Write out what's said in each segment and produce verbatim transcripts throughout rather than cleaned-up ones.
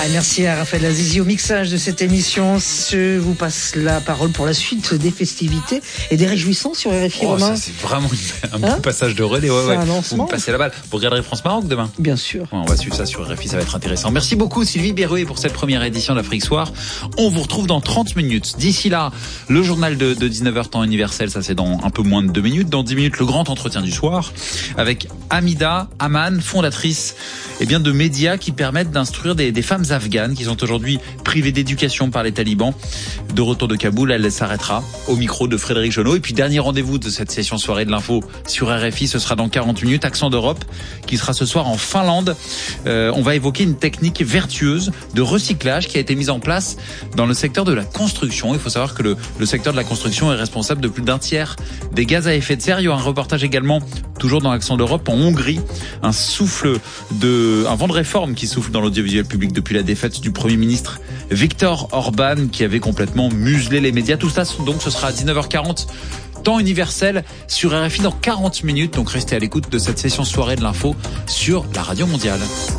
Ah, merci à Raphaël Azizi au mixage de cette émission. Je vous passe la parole pour la suite des festivités et des réjouissances sur R F I. Oh, Romain. ça c'est vraiment un hein bon passage de relais. Ouais, c'est ouais. un lancement. Vous me passez la balle. Vous regarderez France-Maroc demain? Bien sûr. Ouais, on va suivre ça sur R F I, ça va être intéressant. Merci beaucoup Sylvie Berruet pour cette première édition d'Afrique Soir. On vous retrouve dans trente minutes. D'ici là, le journal de, de dix-neuf heures temps universel, ça c'est dans un peu moins de deux minutes. Dans dix minutes, le grand entretien du soir avec Hamida Aman, fondatrice eh bien, de médias qui permettent d'instruire des, des femmes afghanes qui sont aujourd'hui privées d'éducation par les talibans. De retour de Kaboul, elle s'arrêtera au micro de Frédéric Jonot. Et puis dernier rendez-vous de cette session soirée de l'info sur R F I, ce sera dans quarante minutes. Accent d'Europe qui sera ce soir en Finlande. Euh, on va évoquer une technique vertueuse de recyclage qui a été mise en place dans le secteur de la construction. Il faut savoir que le, le secteur de la construction est responsable de plus d'un tiers des gaz à effet de serre. Il y aura un reportage également, toujours dans Accent d'Europe, en Hongrie. Un souffle de, un vent de réforme qui souffle dans l'audiovisuel public depuis la défaite du Premier ministre Viktor Orban qui avait complètement muselé les médias. Tout ça, donc, ce sera à dix-neuf heures quarante. Temps universel sur R F I dans quarante minutes. Donc restez à l'écoute de cette session soirée de l'info sur la radio mondiale.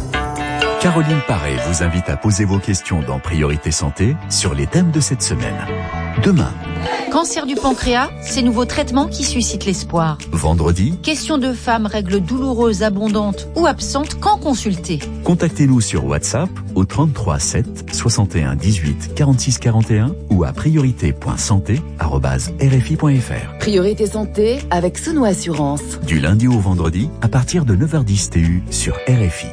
Caroline Paré vous invite à poser vos questions dans Priorité Santé sur les thèmes de cette semaine. Demain. Cancer du pancréas, ces nouveaux traitements qui suscitent l'espoir. Vendredi. Question de femmes, règles douloureuses, abondantes ou absentes, quand consulter? Contactez-nous sur WhatsApp au trente-trois sept soixante et un dix-huit quarante-six quarante et un ou à priorité point santé arobase r f i point f r. Priorité Santé avec Sono Assurance. Du lundi au vendredi à partir de neuf heures dix T U sur R F I.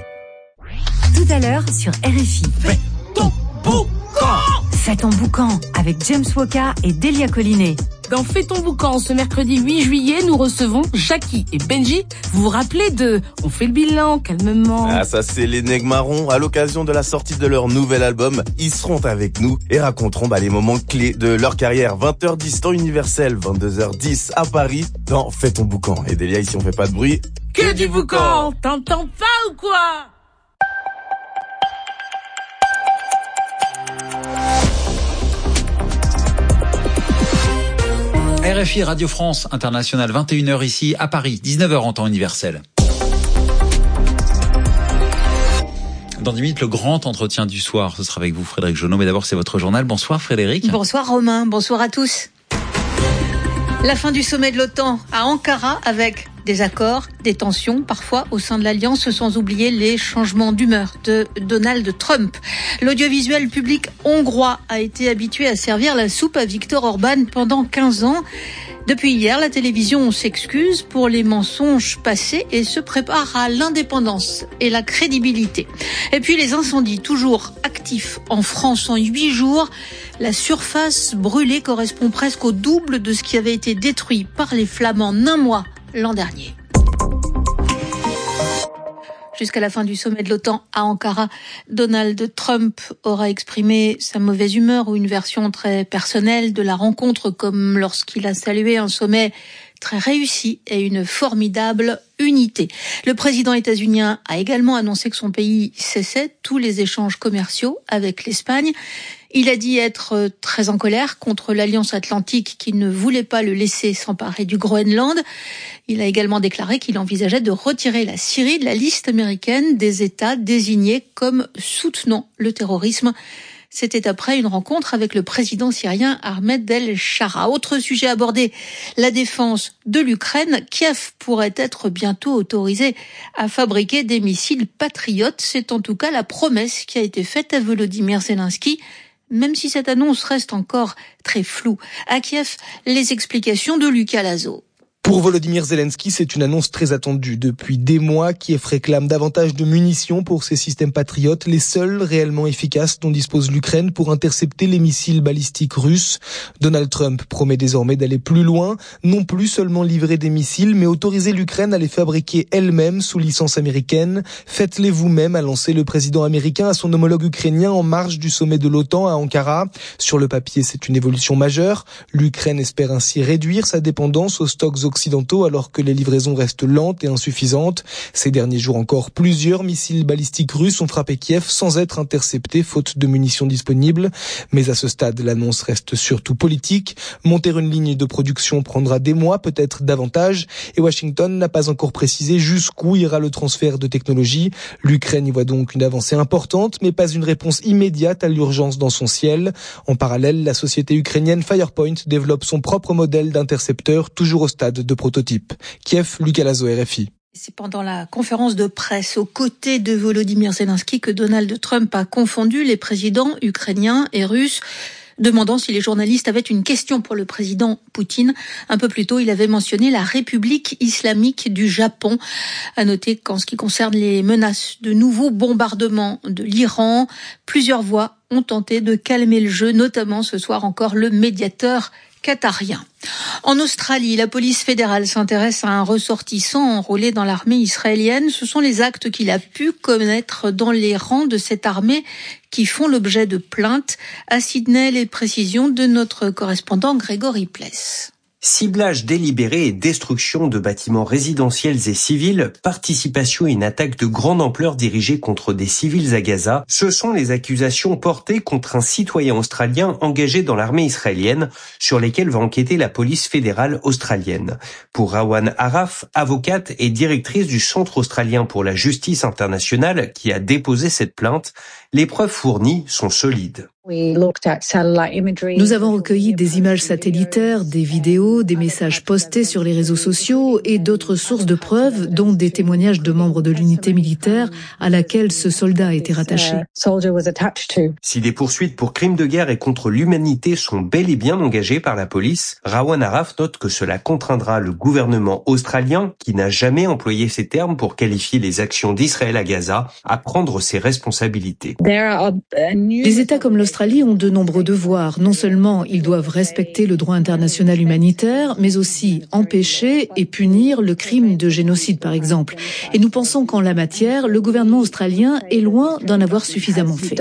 Tout à l'heure sur R F I. Fais ton boucan. Fais ton boucan avec James Woka et Delia Collinet. Dans Fais ton boucan, ce mercredi huit juillet, nous recevons Jackie et Benji. Vous vous rappelez de On fait le bilan, calmement. Ah, ça c'est les Nègres Marrons. À l'occasion de la sortie de leur nouvel album, ils seront avec nous et raconteront bah, les moments clés de leur carrière. vingt heures dix temps universel, vingt-deux heures dix à Paris, dans Fais ton boucan. Et Delia, ici on fait pas de bruit. Que, que du boucan. T'entends pas ou quoi? R F I Radio France Internationale, vingt et une heures ici à Paris, dix-neuf heures en temps universel. Dans dix minutes, le grand entretien du soir, ce sera avec vous Frédéric Jonot, mais d'abord c'est votre journal. Bonsoir Frédéric. Bonsoir Romain, bonsoir à tous. La fin du sommet de l'OTAN à Ankara avec des accords, des tensions parfois au sein de l'Alliance, sans oublier les changements d'humeur de Donald Trump. L'audiovisuel public hongrois a été habitué à servir la soupe à Viktor Orban pendant quinze ans. Depuis hier, la télévision s'excuse pour les mensonges passés et se prépare à l'indépendance et la crédibilité. Et puis les incendies toujours actifs en France en huit jours. La surface brûlée correspond presque au double de ce qui avait été détruit par les flammes en un mois l'an dernier. Jusqu'à la fin du sommet de l'OTAN à Ankara, Donald Trump aura exprimé sa mauvaise humeur ou une version très personnelle de la rencontre, comme lorsqu'il a salué un sommet très réussi et une formidable unité. Le président états-unien a également annoncé que son pays cessait tous les échanges commerciaux avec l'Espagne. Il a dit être très en colère contre l'Alliance Atlantique qui ne voulait pas le laisser s'emparer du Groenland. Il a également déclaré qu'il envisageait de retirer la Syrie de la liste américaine des États désignés comme soutenant le terrorisme. C'était après une rencontre avec le président syrien Ahmed El-Shara. Autre sujet abordé, la défense de l'Ukraine. Kiev pourrait être bientôt autorisé à fabriquer des missiles patriotes. C'est en tout cas la promesse qui a été faite à Volodymyr Zelensky, même si cette annonce reste encore très floue. À Kiev, les explications de Lucas Lazo. Pour Volodymyr Zelensky, c'est une annonce très attendue. Depuis des mois, Kiev réclame davantage de munitions pour ses systèmes patriotes, les seuls réellement efficaces dont dispose l'Ukraine pour intercepter les missiles balistiques russes. Donald Trump promet désormais d'aller plus loin, non plus seulement livrer des missiles, mais autoriser l'Ukraine à les fabriquer elle-même sous licence américaine. Faites-les vous-même, a lancé le président américain à son homologue ukrainien en marge du sommet de l'OTAN à Ankara. Sur le papier, c'est une évolution majeure. L'Ukraine espère ainsi réduire sa dépendance aux stocks occidentaux alors que les livraisons restent lentes et insuffisantes. Ces derniers jours encore, plusieurs missiles balistiques russes ont frappé Kiev sans être interceptés faute de munitions disponibles. Mais à ce stade, l'annonce reste surtout politique. Monter une ligne de production prendra des mois, peut-être davantage, et Washington n'a pas encore précisé jusqu'où ira le transfert de technologie. L'Ukraine y voit donc une avancée importante, mais pas une réponse immédiate à l'urgence dans son ciel. En parallèle, la société ukrainienne Firepoint développe son propre modèle d'intercepteur, toujours au stade de prototype. Kiev, Lucas Lazo, R F I. C'est pendant la conférence de presse aux côtés de Volodymyr Zelensky que Donald Trump a confondu les présidents ukrainiens et russes, demandant si les journalistes avaient une question pour le président Poutine. Un peu plus tôt, il avait mentionné la République islamique du Japon. À noter qu'en ce qui concerne les menaces de nouveaux bombardements de l'Iran, plusieurs voix ont tenté de calmer le jeu, notamment ce soir encore le médiateur qatarien. En Australie, la police fédérale s'intéresse à un ressortissant enrôlé dans l'armée israélienne. Ce sont les actes qu'il a pu commettre dans les rangs de cette armée qui font l'objet de plaintes. À Sydney, les précisions de notre correspondant Grégory Pless. Ciblage délibéré et destruction de bâtiments résidentiels et civils, participation à une attaque de grande ampleur dirigée contre des civils à Gaza, ce sont les accusations portées contre un citoyen australien engagé dans l'armée israélienne, sur lesquelles va enquêter la police fédérale australienne. Pour Rawan Araf, avocate et directrice du Centre australien pour la justice internationale qui a déposé cette plainte, les preuves fournies sont solides. Nous avons recueilli des images satellitaires, des vidéos, des messages postés sur les réseaux sociaux et d'autres sources de preuves, dont des témoignages de membres de l'unité militaire à laquelle ce soldat a été rattaché. Si des poursuites pour crimes de guerre et contre l'humanité sont bel et bien engagées par la police, Rawan Araf note que cela contraindra le gouvernement australien, qui n'a jamais employé ces termes pour qualifier les actions d'Israël à Gaza, à prendre ses responsabilités. Les États comme l'Australie ont de nombreux devoirs. Non seulement ils doivent respecter le droit international humanitaire, mais aussi empêcher et punir le crime de génocide, par exemple. Et nous pensons qu'en la matière, le gouvernement australien est loin d'en avoir suffisamment fait.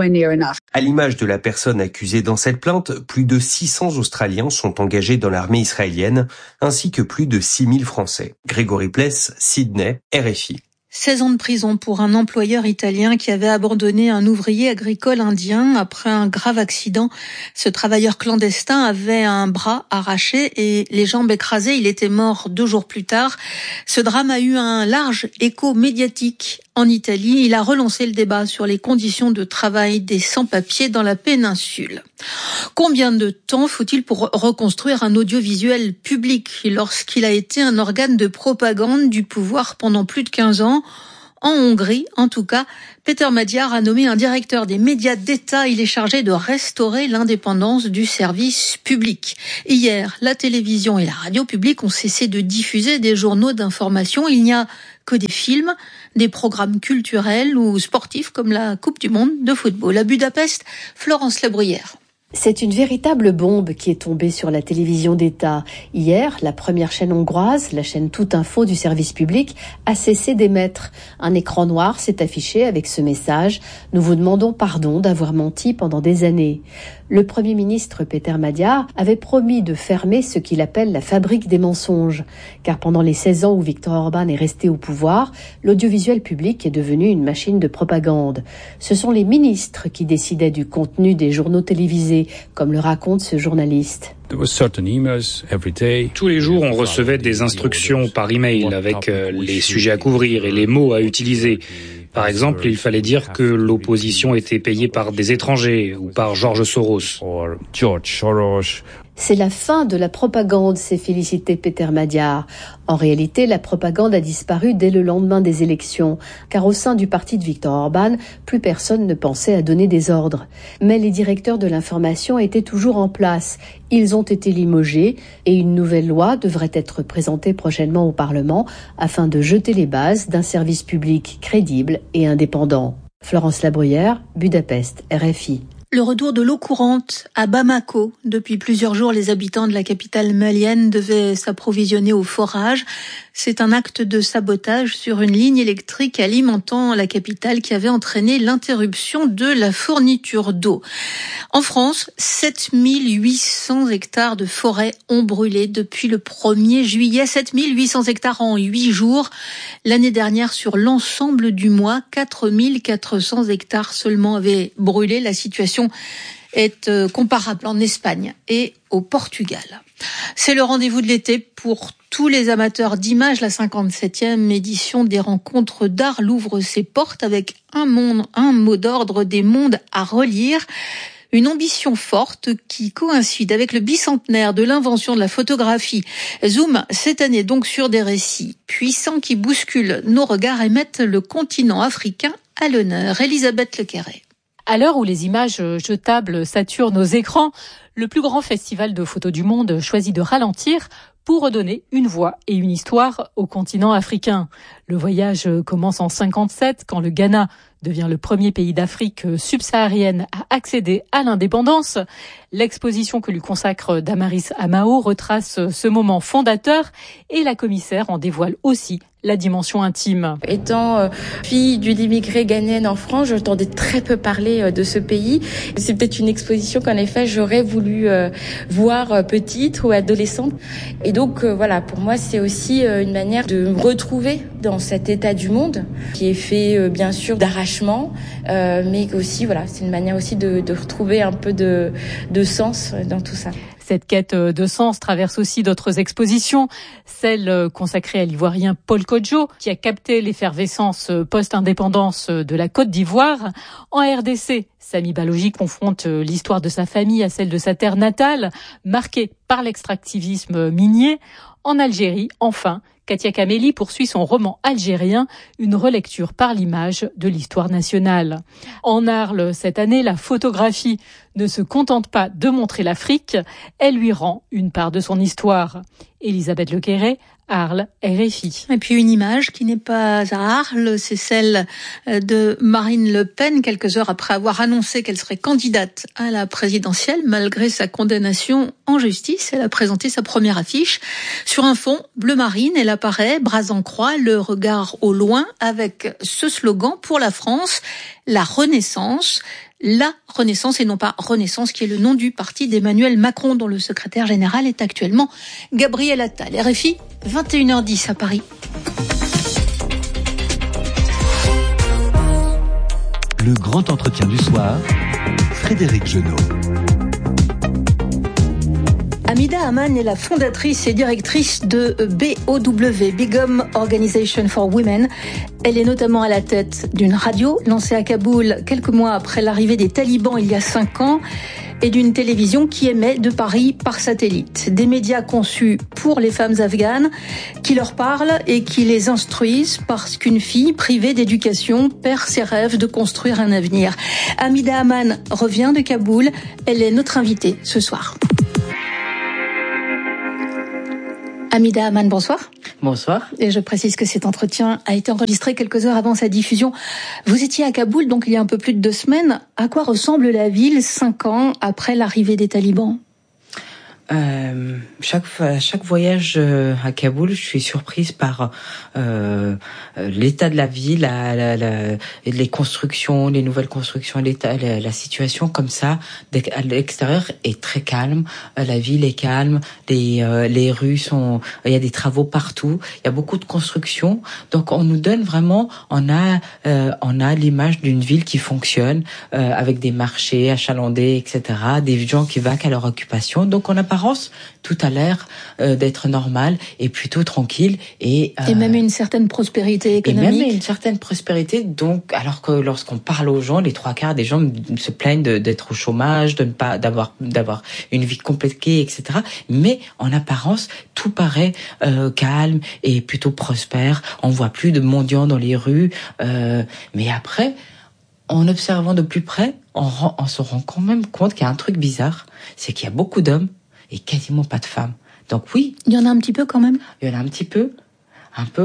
À l'image de la personne accusée dans cette plainte, plus de six cents Australiens sont engagés dans l'armée israélienne, ainsi que plus de six mille Français. Grégory Pless, Sydney, R F I. seize ans de prison pour un employeur italien qui avait abandonné un ouvrier agricole indien après un grave accident. Ce travailleur clandestin avait un bras arraché et les jambes écrasées. Il était mort deux jours plus tard. Ce drame a eu un large écho médiatique en Italie. Il a relancé le débat sur les conditions de travail des sans-papiers dans la péninsule. Combien de temps faut-il pour reconstruire un audiovisuel public lorsqu'il a été un organe de propagande du pouvoir pendant plus de quinze ans ? En Hongrie, en tout cas, Péter Magyar a nommé un directeur des médias d'État. Il est chargé de restaurer l'indépendance du service public. Hier, la télévision et la radio publique ont cessé de diffuser des journaux d'information. Il n'y a que des films, des programmes culturels ou sportifs comme la Coupe du Monde de football. À Budapest, Florence Labruyère. C'est une véritable bombe qui est tombée sur la télévision d'État. Hier, la première chaîne hongroise, la chaîne Toute Info du service public, a cessé d'émettre. Un écran noir s'est affiché avec ce message « Nous vous demandons pardon d'avoir menti pendant des années ». Le Premier ministre Péter Magyar avait promis de fermer ce qu'il appelle la fabrique des mensonges. Car pendant les seize ans où Viktor Orban est resté au pouvoir, l'audiovisuel public est devenu une machine de propagande. Ce sont les ministres qui décidaient du contenu des journaux télévisés, comme le raconte ce journaliste. Tous les jours, on recevait des instructions par email avec euh, les sujets à couvrir et les mots à utiliser. Par exemple, il fallait dire que l'opposition était payée par des étrangers ou par George Soros. C'est la fin de la propagande, s'est félicité Péter Magyar. En réalité, la propagande a disparu dès le lendemain des élections, car au sein du parti de Viktor Orban, plus personne ne pensait à donner des ordres. Mais les directeurs de l'information étaient toujours en place. Ils ont été limogés et une nouvelle loi devrait être présentée prochainement au Parlement afin de jeter les bases d'un service public crédible et indépendant. Florence Labruyère, Budapest, R F I. Le retour de l'eau courante à Bamako. Depuis plusieurs jours, les habitants de la capitale malienne devaient s'approvisionner au forage. C'est un acte de sabotage sur une ligne électrique alimentant la capitale qui avait entraîné l'interruption de la fourniture d'eau. En France, sept mille huit cents hectares de forêt ont brûlé depuis le premier juillet. sept mille huit cents hectares en huit jours. L'année dernière, sur l'ensemble du mois, quatre mille quatre cents hectares seulement avaient brûlé. La situation est comparable en Espagne et au Portugal. C'est le rendez-vous de l'été pour tous les amateurs d'images. La cinquante-septième édition des rencontres d'art l'ouvre ses portes avec un monde, un mot d'ordre, des mondes à relire. Une ambition forte qui coïncide avec le bicentenaire de l'invention de la photographie. Zoom cette année donc sur des récits puissants qui bousculent nos regards et mettent le continent africain à l'honneur. Elisabeth Lequeret. À l'heure où les images jetables saturent nos écrans, le plus grand festival de photos du monde choisit de ralentir pour redonner une voix et une histoire au continent africain. Le voyage commence en cinquante-sept quand le Ghana devient le premier pays d'Afrique subsaharienne à accéder à l'indépendance. L'exposition que lui consacre Damaris Amao retrace ce moment fondateur et la commissaire en dévoile aussi la dimension intime. Étant euh, fille d'une immigrée ghanéenne en France, j'entendais très peu parler euh, de ce pays. C'est peut-être une exposition qu'en effet j'aurais voulu euh, voir euh, petite ou adolescente. Et donc euh, voilà, pour moi c'est aussi euh, une manière de me retrouver dans cet état du monde qui est fait euh, bien sûr d'arrachement, euh, mais aussi voilà, c'est une manière aussi de, de retrouver un peu de, de sens dans tout ça. Cette quête de sens traverse aussi d'autres expositions, celle consacrée à l'Ivoirien Paul Kodjo, qui a capté l'effervescence post-indépendance de la Côte d'Ivoire. En R D C, Sami Balogi confronte l'histoire de sa famille à celle de sa terre natale, marquée par l'extractivisme minier. En Algérie, enfin, Katia Kameli poursuit son roman algérien, une relecture par l'image de l'histoire nationale. En Arles, cette année, la photographie ne se contente pas de montrer l'Afrique, elle lui rend une part de son histoire. Elisabeth Lequeret, Arles, R F I. Et puis une image qui n'est pas à Arles, c'est celle de Marine Le Pen, quelques heures après avoir annoncé qu'elle serait candidate à la présidentielle. Malgré sa condamnation en justice, elle a présenté sa première affiche. Sur un fond bleu marine, elle apparaît, bras en croix, le regard au loin, avec ce slogan pour la France, la Renaissance. La Renaissance et non pas Renaissance, qui est le nom du parti d'Emmanuel Macron, dont le secrétaire général est actuellement Gabriel Attal. R F I, vingt et une heures dix à Paris. Le grand entretien du soir, Frédéric Genot. Hamida Aman est la fondatrice et directrice de B O W, Big Home Organization for Women. Elle est notamment à la tête d'une radio lancée à Kaboul quelques mois après l'arrivée des talibans il y a cinq ans et d'une télévision qui émet de Paris par satellite. Des médias conçus pour les femmes afghanes qui leur parlent et qui les instruisent parce qu'une fille privée d'éducation perd ses rêves de construire un avenir. Hamida Aman revient de Kaboul. Elle est notre invitée ce soir. Hamida Aman, bonsoir. Bonsoir. Et je précise que cet entretien a été enregistré quelques heures avant sa diffusion. Vous étiez à Kaboul, donc il y a un peu plus de deux semaines. À quoi ressemble la ville cinq ans après l'arrivée des talibans ? Euh, chaque chaque voyage à Kaboul, je suis surprise par euh, l'état de la ville, la, la, la, les constructions, les nouvelles constructions, l'état, la, la situation comme ça. À l'extérieur est très calme, la ville est calme, les euh, les rues sont, il y a des travaux partout, il y a beaucoup de constructions. Donc on nous donne vraiment, on a euh, on a l'image d'une ville qui fonctionne euh, avec des marchés achalandés, et cetera, des gens qui vaquent à leur occupation. Donc on a pas tout a l'air euh, d'être normal et plutôt tranquille et euh, et même une certaine prospérité économique. Et même une certaine prospérité. Donc, alors que lorsqu'on parle aux gens, les trois quarts des gens se plaignent de, d'être au chômage, de ne pas d'avoir d'avoir une vie compliquée, et cetera. Mais en apparence, tout paraît euh, calme et plutôt prospère. On voit plus de mendiants dans les rues. Euh, mais après, en observant de plus près, on, rend, on se rend quand même compte qu'il y a un truc bizarre, c'est qu'il y a beaucoup d'hommes et quasiment pas de femmes. Donc oui. Il y en a un petit peu quand même. Il y en a un petit peu, un peu,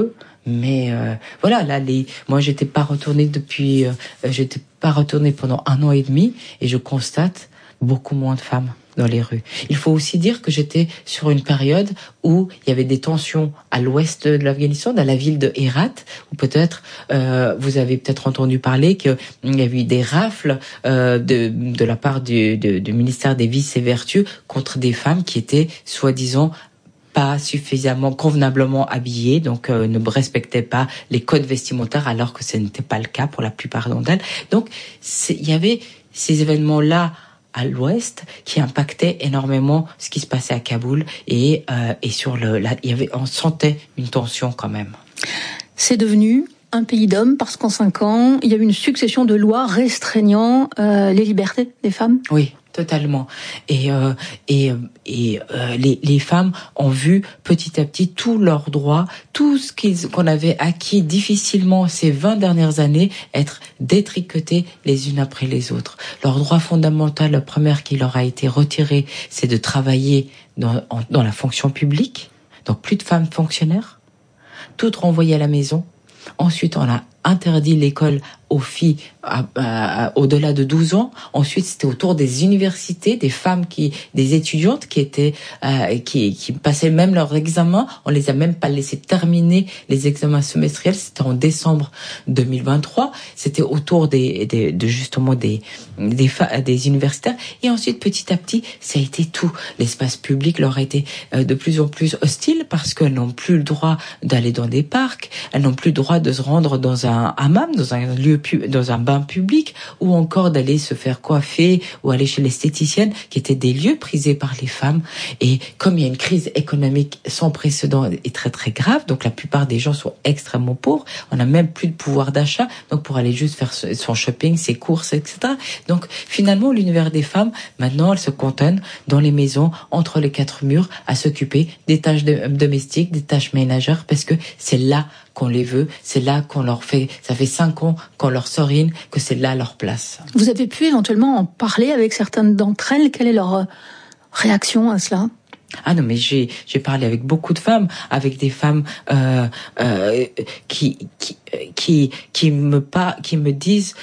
Mais euh, voilà, là, les, moi, j'étais pas retournée depuis, euh, j'étais pas retournée pendant un an et demi, et je constate beaucoup moins de femmes dans les rues. Il faut aussi dire que j'étais sur une période où il y avait des tensions à l'ouest de l'Afghanistan, dans la ville de Herat, où peut-être euh, vous avez peut-être entendu parler qu'il y avait eu des rafles euh, de, de la part du, de, du ministère des Vices et Vertus contre des femmes qui étaient soi-disant pas suffisamment convenablement habillées, donc euh, ne respectaient pas les codes vestimentaires, alors que ce n'était pas le cas pour la plupart d'entre elles. Donc il y avait ces événements-là à l'ouest qui impactaient énormément ce qui se passait à Kaboul, et euh, et sur le là, il y avait on sentait une tension quand même. C'est devenu un pays d'hommes parce qu'en cinq ans, il y a eu une succession de lois restreignant euh, les libertés des femmes. Oui. Totalement. Et euh, et et euh, les les femmes ont vu petit à petit tous leurs droits, tout ce qu'ils qu'on avait acquis difficilement ces vingt dernières années, être détricotés les unes après les autres. Leur droit fondamental, le premier qui leur a été retiré, c'est de travailler dans en, dans la fonction publique. Donc plus de femmes fonctionnaires, toutes renvoyées à la maison. Ensuite, on a interdit l'école aux filles à, à, à, au-delà de douze ans. Ensuite, c'était autour des universités, des femmes qui, des étudiantes qui étaient, euh, qui, qui passaient même leurs examens. On les a même pas laissé terminer les examens semestriels. C'était en décembre deux mille vingt-trois. C'était autour des, des de justement des, des, des universitaires. Et ensuite, petit à petit, ça a été tout. L'espace public leur a été euh, de plus en plus hostile parce qu'elles n'ont plus le droit d'aller dans des parcs. Elles n'ont plus le droit de se rendre dans un un hammam, dans un lieu, dans un bain public, ou encore d'aller se faire coiffer ou aller chez l'esthéticienne, qui étaient des lieux prisés par les femmes. Et comme il y a une crise économique sans précédent et très très grave, donc la plupart des gens sont extrêmement pauvres, on n'a même plus de pouvoir d'achat, donc pour aller juste faire son shopping, ses courses, et cetera. Donc finalement, l'univers des femmes, maintenant, elles se cantonnent dans les maisons, entre les quatre murs, à s'occuper des tâches de, domestiques, des tâches ménagères, parce que c'est là qu'on les veut, c'est là qu'on leur fait, ça fait cinq ans qu'on leur sorine, que c'est là leur place. Vous avez pu éventuellement en parler avec certaines d'entre elles? Quelle est leur réaction à cela? Ah non, mais j'ai j'ai parlé avec beaucoup de femmes, avec des femmes euh, euh, qui qui qui qui me pas qui me disent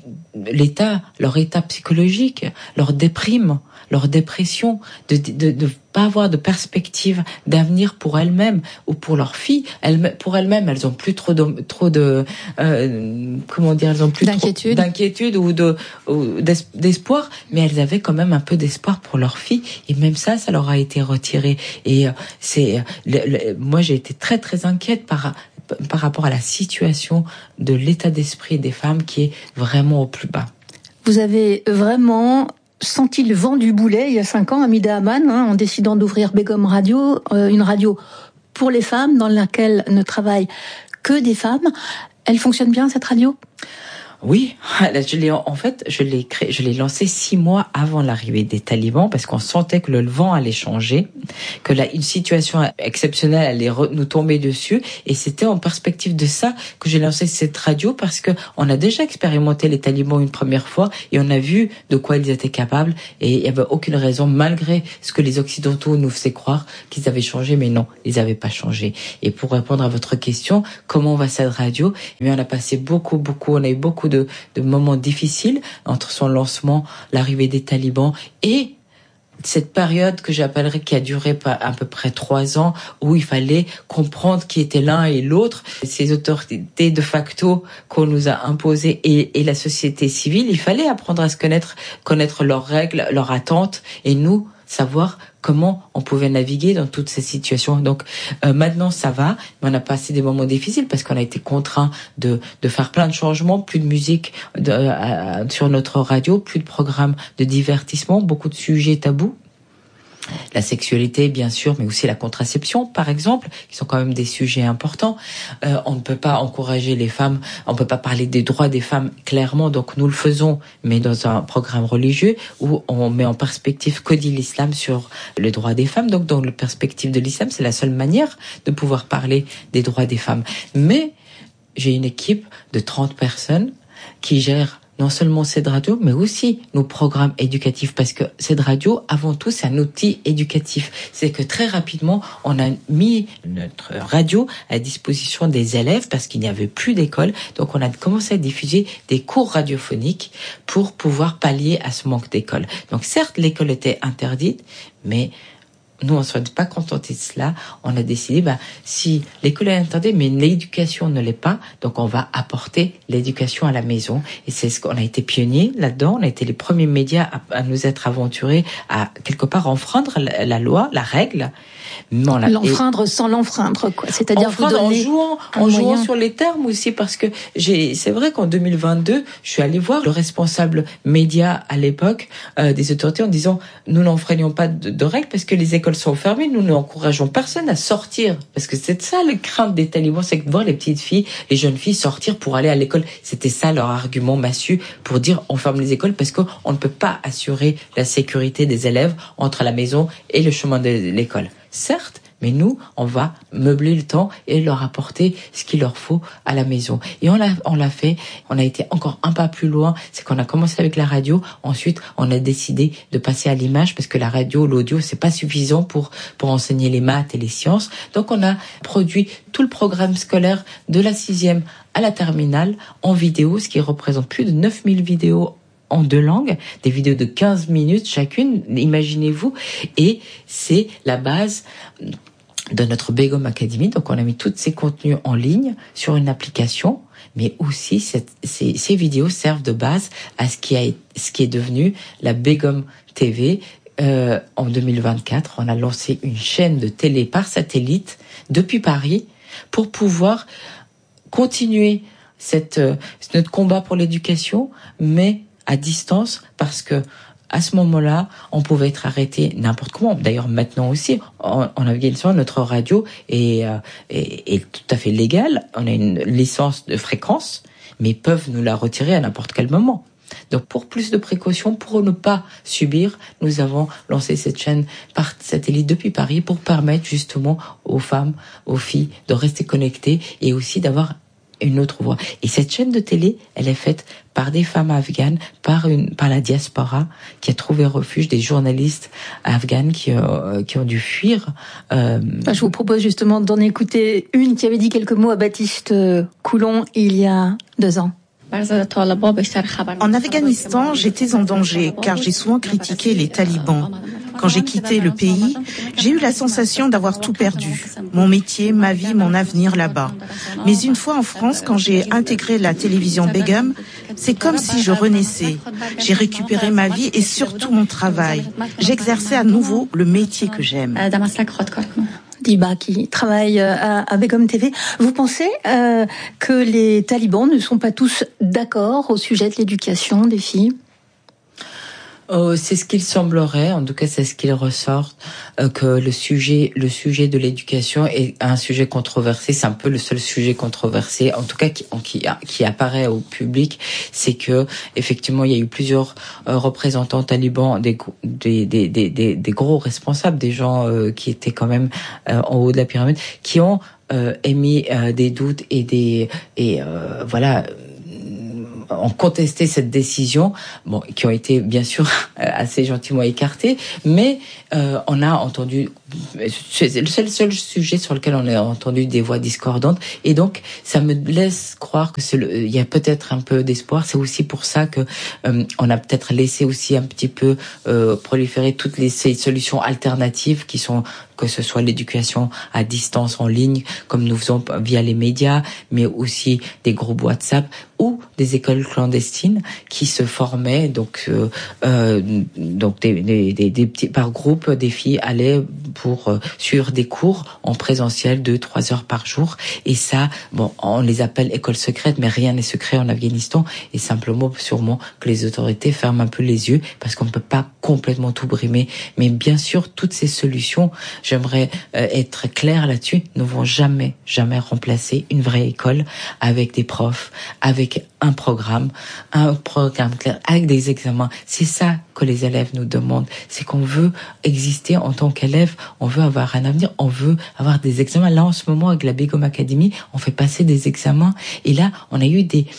l'état, leur état psychologique, leur déprime, leur dépression, de de de pas avoir de perspective d'avenir pour elles-mêmes ou pour leurs filles. Elles, pour elles-mêmes, elles ont plus trop de trop de euh, comment dire, elles ont plus d'inquiétude, trop d'inquiétude ou de ou d'espoir, mais elles avaient quand même un peu d'espoir pour leurs filles, et même ça, ça leur a été retiré. Et euh, c'est le, le, moi, j'ai été très très inquiète par par rapport à la situation de l'état d'esprit des femmes qui est vraiment au plus bas. Vous avez vraiment senti le vent du boulet il y a cinq ans à Mida Aman, hein, en décidant d'ouvrir Begum Radio, euh, une radio pour les femmes dans laquelle ne travaillent que des femmes. Elle fonctionne bien, cette radio ? Oui, je l'ai en fait, je l'ai créé, je l'ai lancé six mois avant l'arrivée des talibans, parce qu'on sentait que le vent allait changer, que là une situation exceptionnelle allait re, nous tomber dessus, et c'était en perspective de ça que j'ai lancé cette radio, parce que on a déjà expérimenté les talibans une première fois et on a vu de quoi ils étaient capables, et il y avait aucune raison, malgré ce que les occidentaux nous faisaient croire, qu'ils avaient changé, mais non, ils n'avaient pas changé. Et pour répondre à votre question, comment va cette radio ? Mais on a passé beaucoup, beaucoup, on a eu beaucoup de De, de moments difficiles entre son lancement, l'arrivée des talibans et cette période que j'appellerais qui a duré à peu près trois ans, où il fallait comprendre qui était l'un et l'autre, ces autorités de facto qu'on nous a imposées et, et la société civile. Il fallait apprendre à se connaître, connaître leurs règles, leurs attentes, et nous savoir comment on pouvait naviguer dans toutes ces situations. Donc euh, maintenant ça va, mais on a passé des moments difficiles parce qu'on a été contraint de de faire plein de changements, plus de musique de, euh, sur notre radio, plus de programmes de divertissement, beaucoup de sujets tabous. La sexualité, bien sûr, mais aussi la contraception, par exemple, qui sont quand même des sujets importants. Euh, on ne peut pas encourager les femmes, on ne peut pas parler des droits des femmes clairement, donc nous le faisons, mais dans un programme religieux où on met en perspective que dit l'islam sur les droits des femmes. Donc dans la perspective de l'islam, c'est la seule manière de pouvoir parler des droits des femmes. Mais j'ai une équipe de trente personnes qui gère non seulement cette radio, mais aussi nos programmes éducatifs, parce que cette radio, avant tout, c'est un outil éducatif. C'est que très rapidement, on a mis notre radio à disposition des élèves parce qu'il n'y avait plus d'école. Donc, on a commencé à diffuser des cours radiophoniques pour pouvoir pallier à ce manque d'école. Donc, certes, l'école était interdite, mais nous, on ne se pas contentés de cela. On a décidé, bah, si l'école est interdite, mais l'éducation ne l'est pas, donc on va apporter l'éducation à la maison. Et c'est ce qu'on a été pionniers là-dedans. On a été les premiers médias à, à nous être aventurés à, quelque part, enfreindre la, la loi, la règle. Mais on a, l'enfreindre et, sans l'enfreindre, quoi. C'est-à-dire vous donner en jouant, en jouant sur les termes aussi, parce que j'ai, c'est vrai qu'en deux mille vingt-deux, je suis allée voir le responsable média à l'époque euh, des autorités en disant, nous n'enfreignons pas de, de règles parce que les écoles sont fermées, nous n'encourageons personne à sortir, parce que c'est ça le crainte des talibans, c'est que voir les petites filles, les jeunes filles sortir pour aller à l'école, c'était ça leur argument massue pour dire on ferme les écoles parce qu'on ne peut pas assurer la sécurité des élèves entre la maison et le chemin de l'école. Certes, mais nous, on va meubler le temps et leur apporter ce qu'il leur faut à la maison. Et on l'a, on l'a fait, on a été encore un pas plus loin, c'est qu'on a commencé avec la radio, ensuite on a décidé de passer à l'image parce que la radio, l'audio, c'est pas suffisant pour, pour enseigner les maths et les sciences. Donc on a produit tout le programme scolaire de la sixième à la terminale en vidéo, ce qui représente plus de neuf mille vidéos en deux langues, des vidéos de quinze minutes chacune, imaginez-vous, et c'est la base de notre Begum Academy. Donc on a mis tous ces contenus en ligne sur une application, mais aussi cette, ces, ces vidéos servent de base à ce qui, a, ce qui est devenu la Begum T V. Euh, en deux mille vingt-quatre, on a lancé une chaîne de télé par satellite depuis Paris pour pouvoir continuer cette, euh, notre combat pour l'éducation, mais à distance, parce que à ce moment-là, on pouvait être arrêté n'importe comment. D'ailleurs, maintenant aussi, en, en Afghanistan, notre radio est, euh, est, est tout à fait légale. On a une licence de fréquence, mais ils peuvent nous la retirer à n'importe quel moment. Donc, pour plus de précautions, pour ne pas subir, nous avons lancé cette chaîne par satellite depuis Paris pour permettre justement aux femmes, aux filles de rester connectées et aussi d'avoir une autre voix. Et cette chaîne de télé, elle est faite par des femmes afghanes, par une, par la diaspora qui a trouvé refuge, des journalistes afghanes qui, euh, qui ont dû fuir. Euh... Je vous propose justement d'en écouter une qui avait dit quelques mots à Baptiste Coulon il y a deux ans. En Afghanistan, j'étais en danger car j'ai souvent critiqué les talibans. Quand j'ai quitté le pays, j'ai eu la sensation d'avoir tout perdu. Mon métier, ma vie, mon avenir là-bas. Mais une fois en France, quand j'ai intégré la télévision Begum, c'est comme si je renaissais. J'ai récupéré ma vie et surtout mon travail. J'exerçais à nouveau le métier que j'aime. Diba qui travaille à, à Begum T V. Vous pensez euh, que les talibans ne sont pas tous d'accord au sujet de l'éducation des filles ? Oh, c'est ce qu'il semblerait, en tout cas c'est ce qu'il ressort, euh, que le sujet, le sujet de l'éducation est un sujet controversé. C'est un peu le seul sujet controversé, en tout cas qui, qui, qui apparaît au public, c'est que effectivement il y a eu plusieurs euh, représentants talibans, des, des, des, des, des gros responsables, des gens euh, qui étaient quand même euh, en haut de la pyramide, qui ont euh, émis euh, des doutes et des et euh, voilà. ont contesté cette décision, bon, qui ont été bien sûr assez gentiment écartés, mais euh, on a entendu, c'est le seul, seul sujet sur lequel on a entendu des voix discordantes, et donc ça me laisse croire que c'est le, il y a peut-être un peu d'espoir. C'est aussi pour ça que euh, on a peut-être laissé aussi un petit peu euh, proliférer toutes les ces solutions alternatives qui sont, que ce soit l'éducation à distance en ligne, comme nous faisons via les médias, mais aussi des groupes WhatsApp ou des écoles clandestines qui se formaient, donc euh, euh, donc des, des, des, des petits par groupe, des filles allaient pour euh, suivre des cours en présentiel deux trois heures par jour. Et ça, bon, on les appelle écoles secrètes, mais rien n'est secret en Afghanistan. Et simplement, sûrement que les autorités ferment un peu les yeux parce qu'on ne peut pas complètement tout brimer. Mais bien sûr, toutes ces solutions, j'aimerais euh, être clair là-dessus, ne vont jamais, jamais remplacer une vraie école avec des profs, avec un programme, un programme clair, avec des examens. C'est ça que les élèves nous demandent. C'est qu'on veut exister en tant qu'élève, on veut avoir un avenir, on veut avoir des examens. Là, en ce moment, avec la Begum Academy, on fait passer des examens. Et là, on a eu des...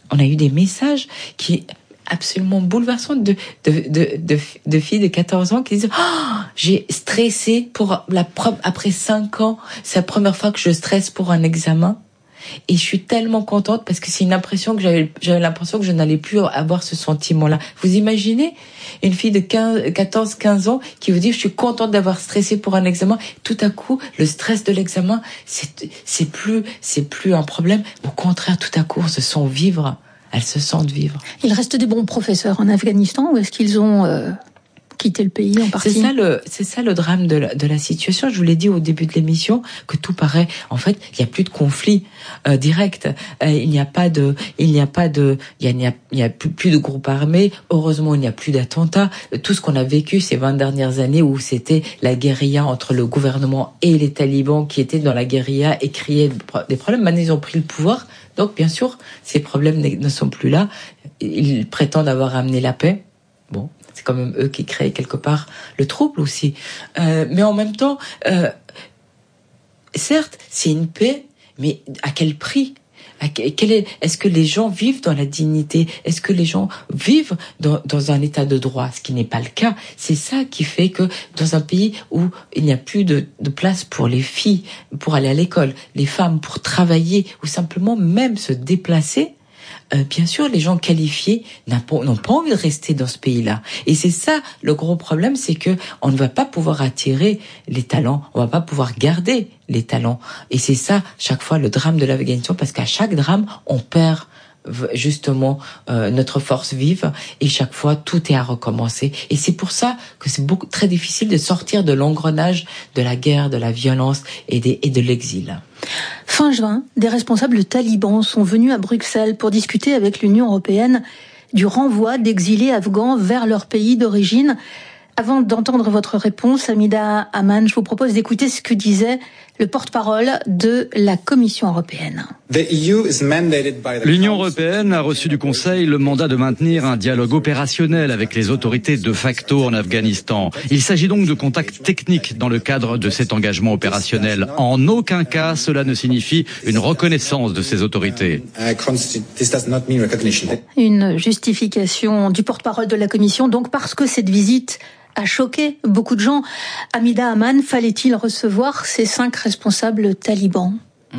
on a eu des messages qui absolument bouleversants de de de de, de filles de quatorze ans qui disent oh, j'ai stressé pour la preuve après cinq ans, c'est la première fois que je stresse pour un examen. Et je suis tellement contente parce que c'est une impression que j'avais, j'avais l'impression que je n'allais plus avoir ce sentiment-là. Vous imaginez une fille de quatorze quinze ans qui vous dit je suis contente d'avoir stressé pour un examen. Tout à coup, le stress de l'examen, c'est, c'est plus, c'est plus un problème. Au contraire, tout à coup, on se sent vivre. Elles se sentent vivre. Il reste des bons professeurs en Afghanistan ou est-ce qu'ils ont euh, quitté le pays en partie ? C'est ça le, c'est ça le drame de la, de la situation. Je vous l'ai dit au début de l'émission que tout paraît, en fait, il n'y a plus de conflit euh, direct. Euh, il n'y a pas de, il n'y a pas de, il n'y a, il y a plus, plus de groupes armés. Heureusement, il n'y a plus d'attentats. Tout ce qu'on a vécu ces vingt dernières années où c'était la guérilla entre le gouvernement et les talibans qui étaient dans la guérilla et criaient des problèmes. Maintenant, ils ont pris le pouvoir. Donc, bien sûr, ces problèmes ne sont plus là. Ils prétendent avoir amené la paix. Bon, c'est quand même eux qui créent quelque part le trouble aussi. Euh, mais en même temps, euh, certes, c'est une paix, mais à quel prix ? À quel est, est-ce que les gens vivent dans la dignité ? Est-ce que les gens vivent dans, dans un état de droit ? Ce qui n'est pas le cas. C'est ça qui fait que dans un pays où il n'y a plus de, de place pour les filles pour aller à l'école, les femmes pour travailler ou simplement même se déplacer, Euh, bien sûr, les gens qualifiés n'ont pas, n'ont pas envie de rester dans ce pays-là. Et c'est ça le gros problème, c'est que on ne va pas pouvoir attirer les talents, on va pas pouvoir garder les talents. Et c'est ça, chaque fois, le drame de l'Afghanistan, parce qu'à chaque drame, on perd justement euh, notre force vive et chaque fois tout est à recommencer et c'est pour ça que c'est beaucoup très difficile de sortir de l'engrenage de la guerre, de la violence et, des, et de l'exil. Fin juin, des responsables talibans sont venus à Bruxelles pour discuter avec l'Union européenne du renvoi d'exilés afghans vers leur pays d'origine. Avant d'entendre votre réponse, Hamida Aman, je vous propose d'écouter ce que disait le porte-parole de la Commission européenne. L'Union européenne a reçu du Conseil le mandat de maintenir un dialogue opérationnel avec les autorités de facto en Afghanistan. Il s'agit donc de contacts techniques dans le cadre de cet engagement opérationnel. En aucun cas, cela ne signifie une reconnaissance de ces autorités. Une justification du porte-parole de la Commission, donc parce que cette visite a choqué beaucoup de gens. Hamida Aman, fallait-il recevoir ces cinq responsables talibans ?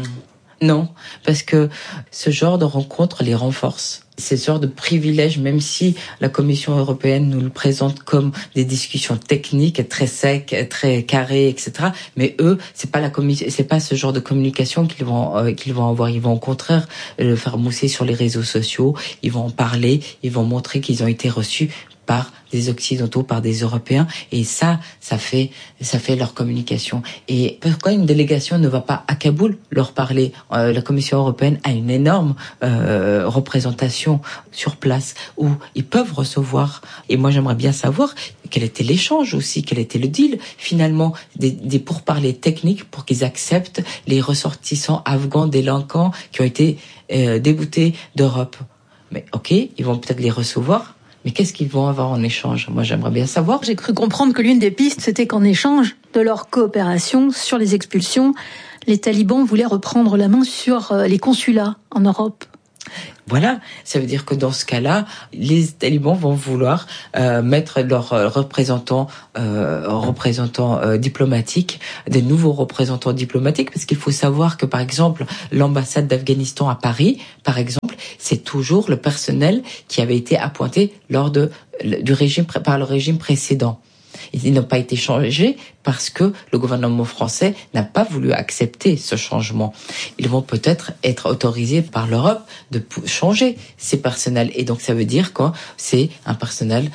Non, parce que ce genre de rencontre les renforce. Ce genre de privilège, même si la Commission européenne nous le présente comme des discussions techniques, très secs, très carrées, et cetera. Mais eux, c'est pas la commission, c'est pas ce genre de communication qu'ils vont euh, qu'ils vont avoir. Ils vont au contraire le faire mousser sur les réseaux sociaux. Ils vont en parler. Ils vont montrer qu'ils ont été reçus par des Occidentaux, par des Européens, et ça, ça fait, ça fait leur communication. Et pourquoi une délégation ne va pas à Kaboul leur parler ? euh, La Commission européenne a une énorme euh, représentation sur place où ils peuvent recevoir. Et moi, j'aimerais bien savoir quel était l'échange aussi, quel était le deal finalement, des, des pourparlers techniques pour qu'ils acceptent les ressortissants afghans délinquants qui ont été euh, déboutés d'Europe. Mais ok, ils vont peut-être les recevoir. Mais qu'est-ce qu'ils vont avoir en échange ? Moi, j'aimerais bien savoir. J'ai cru comprendre que l'une des pistes, c'était qu'en échange de leur coopération sur les expulsions, les talibans voulaient reprendre la main sur les consulats en Europe. Voilà, ça veut dire que dans ce cas-là, les talibans vont vouloir euh, mettre leurs euh, représentants, euh, représentants euh, diplomatiques, des nouveaux représentants diplomatiques, parce qu'il faut savoir que par exemple l'ambassade d'Afghanistan à Paris, par exemple, c'est toujours le personnel qui avait été appointé lors de du régime par le régime précédent. Ils n'ont pas été changés parce que le gouvernement français n'a pas voulu accepter ce changement. Ils vont peut-être être autorisés par l'Europe de changer ces personnels. Et donc ça veut dire que c'est un personnel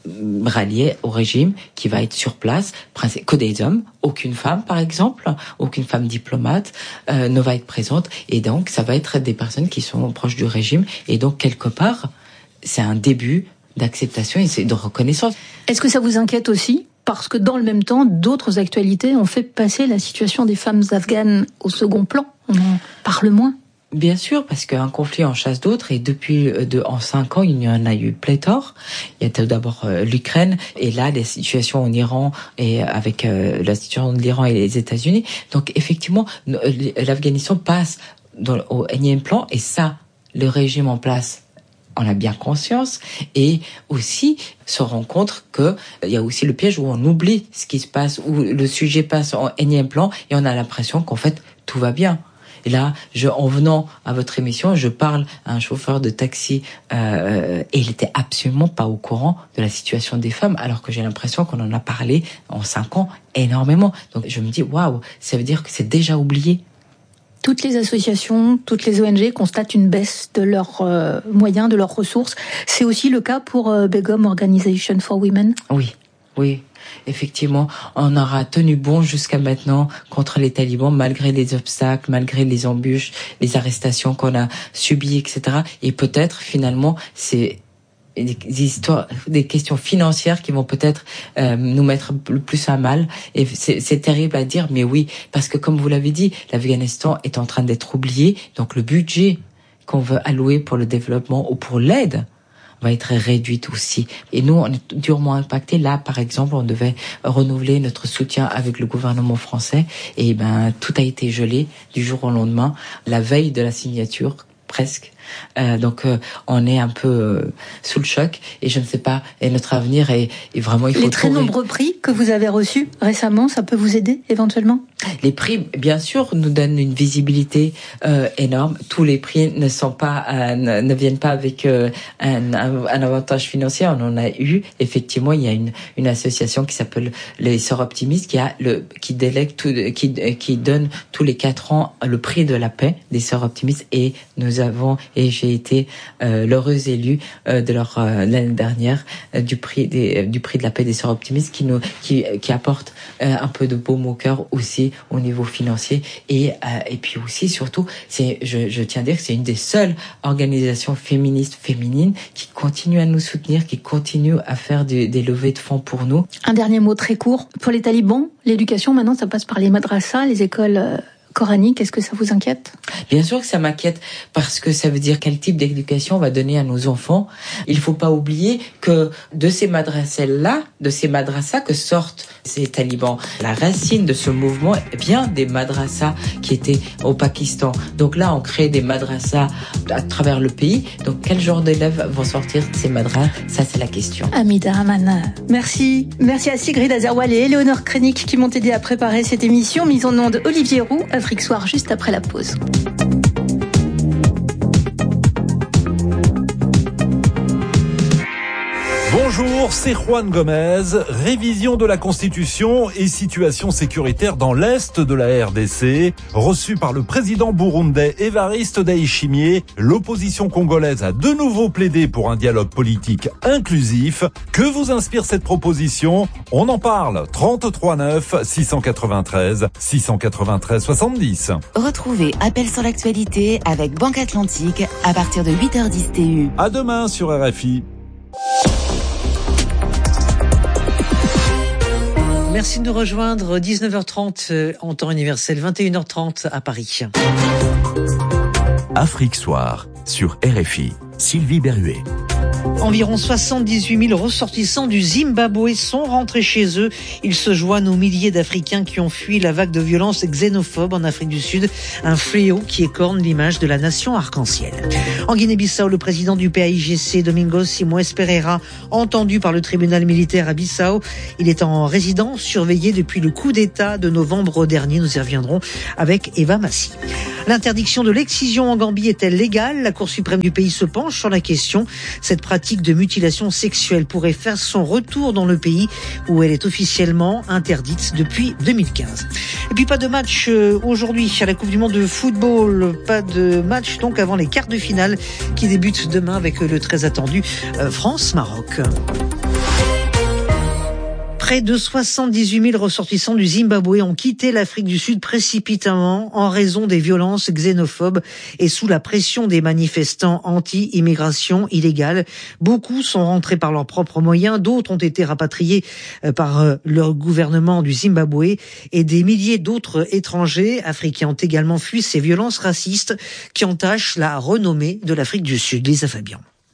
rallié au régime qui va être sur place, que des hommes, aucune femme par exemple, aucune femme diplomate euh, ne va être présente. Et donc ça va être des personnes qui sont proches du régime. Et donc quelque part, c'est un début d'acceptation et de reconnaissance. Est-ce que ça vous inquiète aussi ? Parce que dans le même temps, d'autres actualités ont fait passer la situation des femmes afghanes au second plan. On en parle moins. Bien sûr, parce qu'un conflit en chasse d'autres, et depuis de, en cinq ans, il y en a eu pléthore. Il y a tout d'abord euh, l'Ukraine, et là, les situations en Iran, et avec euh, la situation de l'Iran et les États-Unis. Donc, effectivement, l'Afghanistan passe dans, au énième plan, et ça, le régime en place on a bien conscience, et aussi se rend compte que il y a aussi le piège où on oublie ce qui se passe, où le sujet passe en énième plan et on a l'impression qu'en fait tout va bien. Et là, je, en venant à votre émission, je parle à un chauffeur de taxi euh, et il était absolument pas au courant de la situation des femmes, alors que j'ai l'impression qu'on en a parlé en cinq ans énormément. Donc je me dis waouh, ça veut dire que c'est déjà oublié. Toutes les associations, toutes les O N G constatent une baisse de leurs euh, moyens, de leurs ressources. C'est aussi le cas pour euh, Begum Organization for Women. Oui, oui. Effectivement, on aura tenu bon jusqu'à maintenant contre les talibans, malgré les obstacles, malgré les embûches, les arrestations qu'on a subies, et cetera. Et peut-être, finalement, c'est des histoires, des questions financières qui vont peut-être euh, nous mettre le plus à mal. Et c'est, c'est terrible à dire, mais oui, parce que comme vous l'avez dit, l'Afghanistan est en train d'être oublié. Donc le budget qu'on veut allouer pour le développement ou pour l'aide va être réduite aussi. Et nous, on est durement impactés. Là, par exemple, on devait renouveler notre soutien avec le gouvernement français. Et ben, tout a été gelé du jour au lendemain, la veille de la signature, presque. Euh, donc euh, on est un peu euh, sous le choc et je ne sais pas, et notre avenir est, est vraiment il faut les très trouver... nombreux prix que vous avez reçus récemment, ça peut vous aider éventuellement? Les prix, bien sûr, nous donnent une visibilité euh, énorme. Tous les prix ne sont pas euh, ne, ne viennent pas avec euh, un, un, un avantage financier. On en a eu effectivement. Il y a une une association qui s'appelle les Sœurs Optimistes qui a le qui délègue tout, qui qui donne tous les quatre ans le prix de la paix des Sœurs Optimistes, et nous avons et j'ai été euh, l'heureuse élue euh, de leur euh, l'année dernière euh, du prix des euh, du prix de la paix des Sœurs Optimistes, qui nous qui qui apporte euh, un peu de baume au cœur aussi au niveau financier, et euh, et puis aussi surtout c'est je je tiens à dire que c'est une des seules organisations féministes féminines qui continue à nous soutenir, qui continue à faire des, des levées de fonds pour nous. Un dernier mot très court pour les talibans, l'éducation maintenant ça passe par les madrasas, les écoles euh... coranique, est-ce que ça vous inquiète? Bien sûr que ça m'inquiète, parce que ça veut dire quel type d'éducation on va donner à nos enfants. Il faut pas oublier que de ces madrasas-là, de ces madrasas que sortent ces talibans, la racine de ce mouvement vient des madrasas qui étaient au Pakistan. Donc là, on crée des madrasas à travers le pays. Donc quel genre d'élèves vont sortir de ces madrasas? Ça, c'est la question. Hamida Haman, merci. Merci à Sigrid Azerwal et Éléonore Krenik qui m'ont aidé à préparer cette émission, mise en onde Olivier Roux, Afrique Soir, juste après la pause. Bonjour, c'est Juan Gomez. Révision de la Constitution et situation sécuritaire dans l'Est de la R D C. Reçu par le président burundais Évariste Ndayishimiye, l'opposition congolaise a de nouveau plaidé pour un dialogue politique inclusif. Que vous inspire cette proposition? On en parle. trente-trois neuf six cent quatre-vingt-treize six cent quatre-vingt-treize soixante-dix. Retrouvez Appel sur l'actualité avec Banque Atlantique à partir de huit heures dix T U. À demain sur R F I. Merci de nous rejoindre, dix-neuf heures trente en temps universel, vingt et une heures trente à Paris. Afrique Soir sur R F I. Sylvie Berruet. Environ soixante-dix-huit mille ressortissants du Zimbabwe sont rentrés chez eux. Ils se joignent aux milliers d'Africains qui ont fui la vague de violence xénophobe en Afrique du Sud, un fléau qui écorne l'image de la nation arc-en-ciel. En Guinée-Bissau, le président du P A I G C, Domingos Simoes Pereira, entendu par le tribunal militaire à Bissau. Il est en résidence surveillée depuis le coup d'État de novembre dernier. Nous y reviendrons avec Eva Massi. L'interdiction de l'excision en Gambie est-elle légale? La Cour suprême du pays se penche sur la question. Cette pratique de mutilation sexuelle pourrait faire son retour dans le pays où elle est officiellement interdite depuis deux mille quinze. Et puis pas de match aujourd'hui à la Coupe du Monde de football. Pas de match donc avant les quarts de finale qui débutent demain avec le très attendu France-Maroc. Près de soixante-dix-huit mille ressortissants du Zimbabwe ont quitté l'Afrique du Sud précipitamment en raison des violences xénophobes et sous la pression des manifestants anti-immigration illégale. Beaucoup sont rentrés par leurs propres moyens, d'autres ont été rapatriés par le gouvernement du Zimbabwe et des milliers d'autres étrangers africains ont également fui ces violences racistes qui entachent la renommée de l'Afrique du Sud. Lisa Fabian.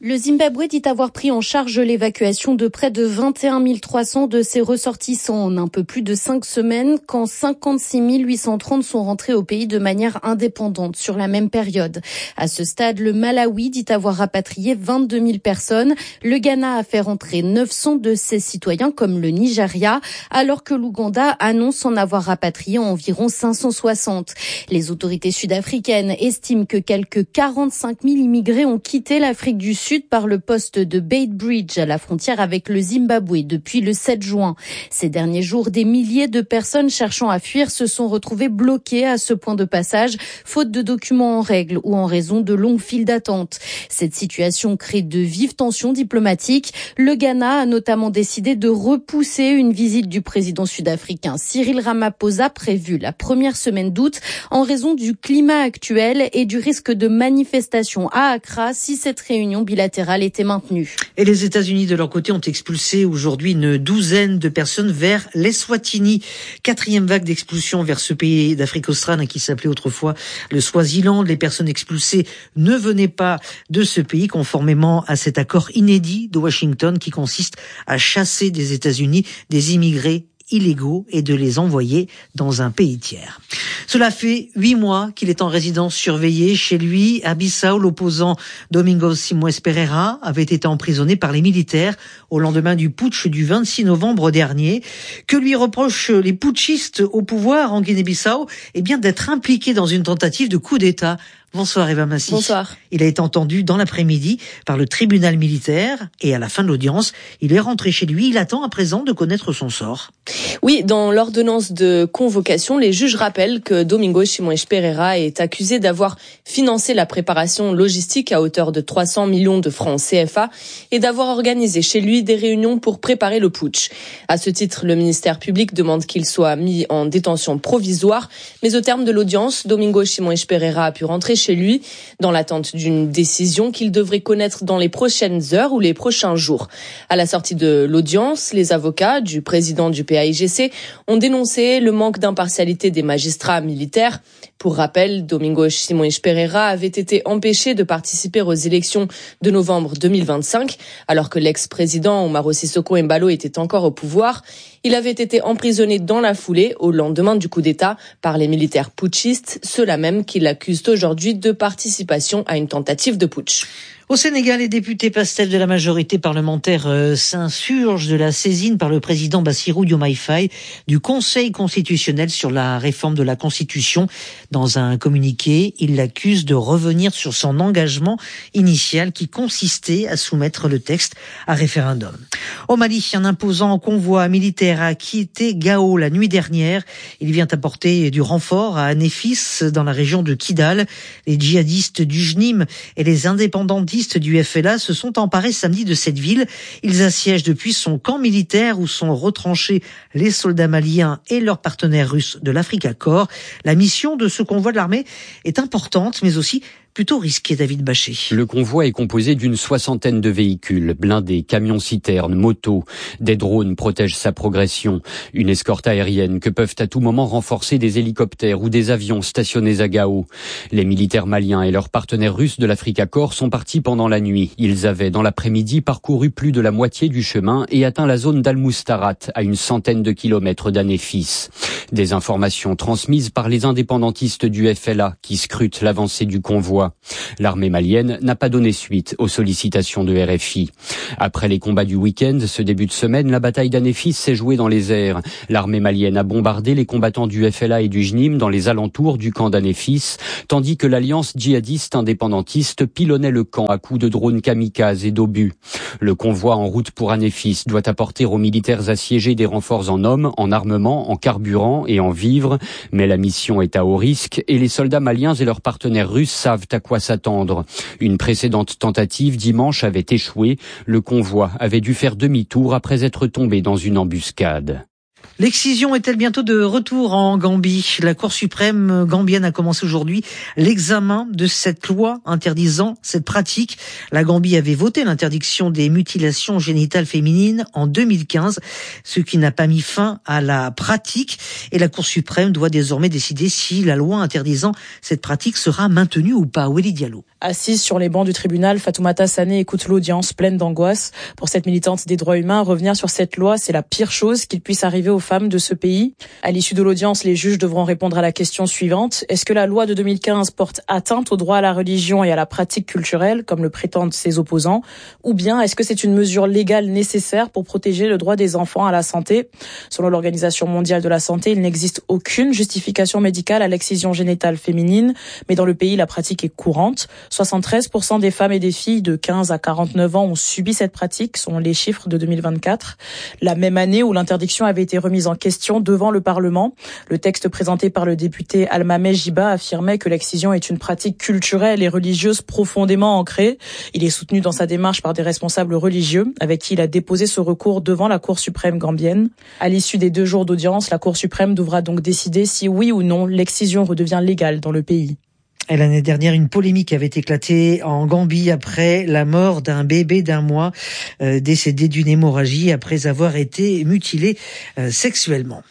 Le Zimbabwe dit avoir pris en charge l'évacuation de près de vingt et un mille trois cents de ses ressortissants en un peu plus de cinq semaines, quand cinquante-six mille huit cent trente sont rentrés au pays de manière indépendante sur la même période. À ce stade, le Malawi dit avoir rapatrié vingt-deux mille personnes. Le Ghana a fait rentrer neuf cents de ses citoyens, comme le Nigeria, alors que l'Ouganda annonce en avoir rapatrié environ cinq cent soixante. Les autorités sud-africaines estiment que quelques quarante-cinq mille immigrés ont quitté l'Afrique du Sud par le poste de Beitbridge à la frontière avec le Zimbabwe depuis le sept juin. Ces derniers jours, des milliers de personnes cherchant à fuir se sont retrouvées bloquées à ce point de passage, faute de documents en règle ou en raison de longues files d'attente. Cette situation crée de vives tensions diplomatiques. Le Ghana a notamment décidé de repousser une visite du président sud-africain Cyril Ramaphosa prévue la première semaine d'août en raison du climat actuel et du risque de manifestations à Accra si cette réunion bilatérale était maintenue. Et les États-Unis, de leur côté, ont expulsé aujourd'hui une douzaine de personnes vers l'Eswatini. Quatrième vague d'expulsion vers ce pays d'Afrique australe qui s'appelait autrefois le Swaziland. Les personnes expulsées ne venaient pas de ce pays, conformément à cet accord inédit de Washington qui consiste à chasser des États-Unis des immigrés illégaux et de les envoyer dans un pays tiers. Cela fait huit mois qu'il est en résidence surveillée chez lui à Bissau. L'opposant Domingos Simões Pereira avait été emprisonné par les militaires au lendemain du putsch du vingt-six novembre dernier. Que lui reprochent les putschistes au pouvoir en Guinée-Bissau? Eh bien, d'être impliqué dans une tentative de coup d'État. Bonsoir Eva Massi. Bonsoir. Il a été entendu dans l'après-midi par le tribunal militaire et à la fin de l'audience, il est rentré chez lui. Il attend à présent de connaître son sort. Oui, dans l'ordonnance de convocation, les juges rappellent que Domingos Simões Pereira est accusé d'avoir financé la préparation logistique à hauteur de trois cents millions de francs C F A et d'avoir organisé chez lui des réunions pour préparer le putsch. À ce titre, le ministère public demande qu'il soit mis en détention provisoire, mais au terme de l'audience, Domingos Simões Pereira a pu rentrer chez lui dans l'attente d'une décision qu'il devrait connaître dans les prochaines heures ou les prochains jours. À la sortie de l'audience, les avocats du président du P A I G C ont dénoncé le manque d'impartialité des magistrats militaires. Pour rappel, Domingos Simões Pereira avait été empêché de participer aux élections de novembre deux mille vingt-cinq, alors que l'ex-président Umaro Sissoko Embalo était encore au pouvoir. Il avait été emprisonné dans la foulée au lendemain du coup d'État par les militaires putschistes, ceux-là même qui l'accusent aujourd'hui de participation à une tentative de putsch. Au Sénégal, les députés pastef de la majorité parlementaire euh, s'insurgent de la saisine par le président Bassirou Diomaye Faye du Conseil constitutionnel sur la réforme de la Constitution. Dans un communiqué, il l'accuse de revenir sur son engagement initial qui consistait à soumettre le texte à référendum. Au Mali, un imposant convoi militaire a quitté Gao la nuit dernière. Il vient apporter du renfort à Néfis dans la région de Kidal. Les djihadistes du J N I M et les indépendantistes du F L A se sont emparés samedi de cette ville. Ils assiègent depuis son camp militaire où sont retranchés les soldats maliens et leurs partenaires russes de l'Africa Corps. La mission de ce convoi de l'armée est importante, mais aussi plutôt risqué, David Bachet. Le convoi est composé d'une soixantaine de véhicules, blindés, camions-citernes, motos. Des drones protègent sa progression. Une escorte aérienne que peuvent à tout moment renforcer des hélicoptères ou des avions stationnés à Gao. Les militaires maliens et leurs partenaires russes de l'Africa Corps sont partis pendant la nuit. Ils avaient, dans l'après-midi, parcouru plus de la moitié du chemin et atteint la zone d'Al-Moustarat, à une centaine de kilomètres d'Anéfis. Des informations transmises par les indépendantistes du F L A qui scrutent l'avancée du convoi. L'armée malienne n'a pas donné suite aux sollicitations de R F I. Après les combats du week-end, ce début de semaine, la bataille d'Anéfis s'est jouée dans les airs. L'armée malienne a bombardé les combattants du F L A et du J N I M dans les alentours du camp d'Anéfis, tandis que l'alliance djihadiste indépendantiste pilonnait le camp à coups de drones kamikazes et d'obus. Le convoi en route pour Anéfis doit apporter aux militaires assiégés des renforts en hommes, en armement, en carburant et en vivres, mais la mission est à haut risque et les soldats maliens et leurs partenaires russes savent à quoi s'attendre. Une précédente tentative dimanche avait échoué. Le convoi avait dû faire demi-tour après être tombé dans une embuscade. L'excision est-elle bientôt de retour en Gambie? La Cour suprême gambienne a commencé aujourd'hui l'examen de cette loi interdisant cette pratique. La Gambie avait voté l'interdiction des mutilations génitales féminines en deux mille quinze, ce qui n'a pas mis fin à la pratique. Et la Cour suprême doit désormais décider si la loi interdisant cette pratique sera maintenue ou pas. Weli Diallo. Assise sur les bancs du tribunal, Fatoumata Sané écoute l'audience pleine d'angoisse. Pour cette militante des droits humains, revenir sur cette loi, c'est la pire chose qu'il puisse arriver aux femmes de ce pays. À l'issue de l'audience, les juges devront répondre à la question suivante. Est-ce que la loi de deux mille quinze porte atteinte au droit à la religion et à la pratique culturelle, comme le prétendent ses opposants? Ou bien est-ce que c'est une mesure légale nécessaire pour protéger le droit des enfants à la santé? Selon l'Organisation mondiale de la santé, il n'existe aucune justification médicale à l'excision génitale féminine, mais dans le pays, la pratique est courante. soixante-treize pour cent des femmes et des filles de quinze à quarante-neuf ans ont subi cette pratique, sont les chiffres de deux mille vingt-quatre. La même année où l'interdiction avait été remise en question devant le Parlement, le texte présenté par le député Almameh Jiba affirmait que l'excision est une pratique culturelle et religieuse profondément ancrée. Il est soutenu dans sa démarche par des responsables religieux avec qui il a déposé ce recours devant la Cour suprême gambienne. À l'issue des deux jours d'audience, la Cour suprême devra donc décider si oui ou non l'excision redevient légale dans le pays. Et l'année dernière, une polémique avait éclaté en Gambie après la mort d'un bébé d'un mois euh, décédé d'une hémorragie après avoir été mutilé euh, sexuellement.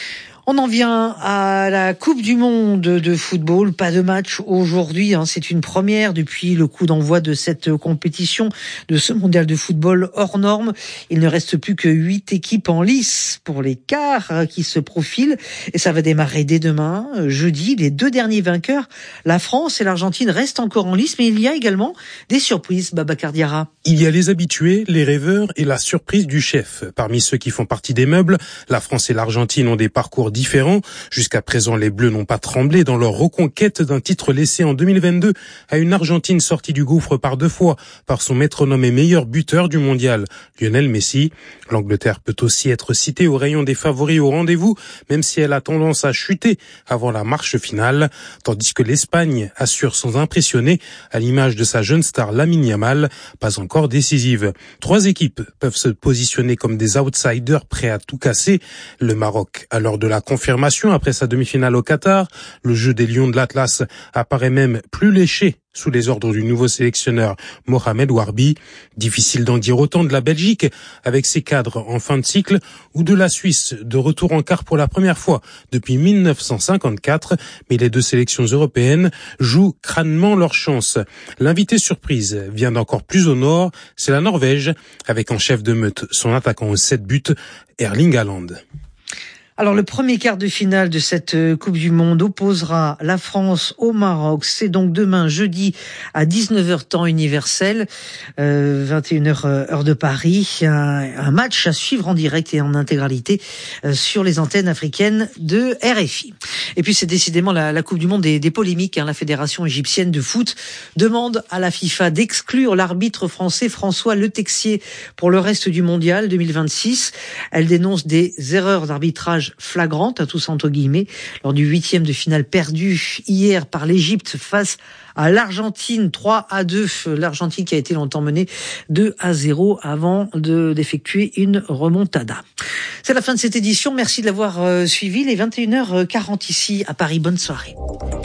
On en vient à la Coupe du Monde de football. Pas de match aujourd'hui, hein. C'est une première depuis le coup d'envoi de cette compétition, de ce mondial de football hors norme. Il ne reste plus que huit équipes en lice pour les quarts qui se profilent. Et ça va démarrer dès demain, jeudi. Les deux derniers vainqueurs, la France et l'Argentine, restent encore en lice. Mais il y a également des surprises, Babacar Diarra. Il y a les habitués, les rêveurs et la surprise du chef. Parmi ceux qui font partie des meubles, la France et l'Argentine ont des parcours différents. Jusqu'à présent, les Bleus n'ont pas tremblé dans leur reconquête d'un titre laissé en deux mille vingt-deux à une Argentine sortie du gouffre par deux fois par son métronome et meilleur buteur du mondial, Lionel Messi. L'Angleterre peut aussi être citée au rayon des favoris au rendez-vous, même si elle a tendance à chuter avant la marche finale, tandis que l'Espagne assure sans impressionner, à l'image de sa jeune star Lamine Yamal, pas encore décisive. Trois équipes peuvent se positionner comme des outsiders prêts à tout casser. Le Maroc, à l'heure de la confirmation après sa demi-finale au Qatar, le jeu des Lions de l'Atlas apparaît même plus léché sous les ordres du nouveau sélectionneur Mohamed Warbi. Difficile d'en dire autant de la Belgique, avec ses cadres en fin de cycle, ou de la Suisse, de retour en quart pour la première fois depuis mille neuf cent cinquante-quatre, mais les deux sélections européennes jouent crânement leur chance. L'invité surprise vient d'encore plus au nord, c'est la Norvège, avec en chef de meute son attaquant aux sept buts, Erling Haaland. Alors, le premier quart de finale de cette Coupe du Monde opposera la France au Maroc. C'est donc demain, jeudi, à dix-neuf heures temps universel, euh, vingt et une heures heure de Paris. Un, un match à suivre en direct et en intégralité euh, sur les antennes africaines de R F I. Et puis, c'est décidément la, la Coupe du Monde des, des polémiques. Hein. La Fédération égyptienne de foot demande à la FIFA d'exclure l'arbitre français François Le Texier pour le reste du mondial deux mille vingt-six. Elle dénonce des erreurs d'arbitrage flagrante, à tous entre guillemets, lors du huitième de finale perdu hier par l'Égypte face à l'Argentine, trois à deux. L'Argentine qui a été longtemps menée deux à zéro avant de, d'effectuer une remontada. C'est la fin de cette édition. Merci de l'avoir suivi. Les vingt et une heures quarante ici à Paris. Bonne soirée.